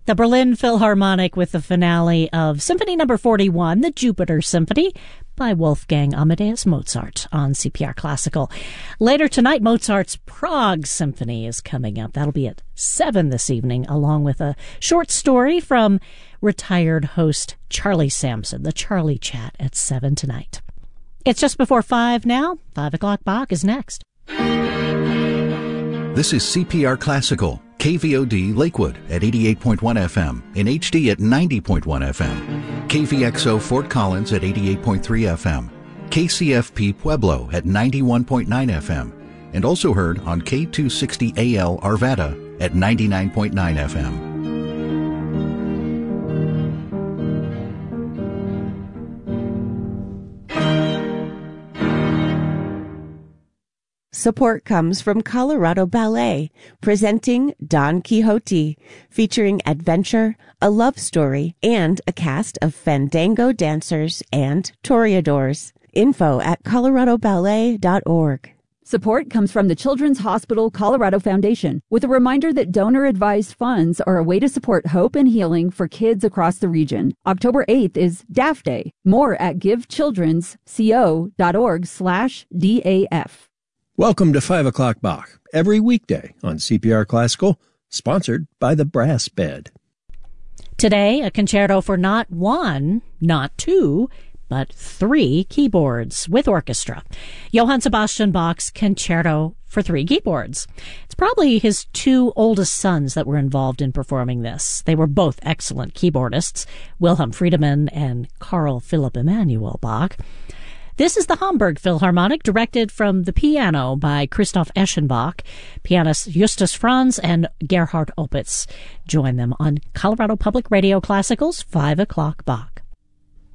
The Berlin Philharmonic with the finale of Symphony No. 41, the Jupiter Symphony, by Wolfgang Amadeus Mozart on CPR Classical. Later tonight, Mozart's Prague Symphony is coming up. That'll be at 7 this evening, along with a short story from retired host Charlie Sampson, the Charlie Chat, at 7 tonight. It's just before 5 now. 5 o'clock Bach is next. This is CPR Classical, KVOD Lakewood at 88.1 FM, in HD at 90.1 FM, KVXO Fort Collins at 88.3 FM, KCFP Pueblo at 91.9 FM, and also heard on K260AL Arvada at 99.9 FM. Support comes from Colorado Ballet, presenting Don Quixote, featuring adventure, a love story, and a cast of fandango dancers and toreadors. Info at coloradoballet.org. Support comes from the Children's Hospital Colorado Foundation, with a reminder that donor-advised funds are a way to support hope and healing for kids across the region. October 8th is DAF Day. More at givechildrensco.org/DAF. Welcome to 5 o'clock Bach, every weekday on CPR Classical, sponsored by the Brass Bed. Today, a concerto for not one, not two, but 3 keyboards with orchestra. Johann Sebastian Bach's Concerto for 3 keyboards. It's probably his 2 oldest sons that were involved in performing this. They were both excellent keyboardists, Wilhelm Friedemann and Carl Philipp Emanuel Bach. This is the Hamburg Philharmonic, directed from the piano by Christoph Eschenbach. Pianists Justus Franz and Gerhard Opitz join them on Colorado Public Radio Classical's 5 o'clock Bach.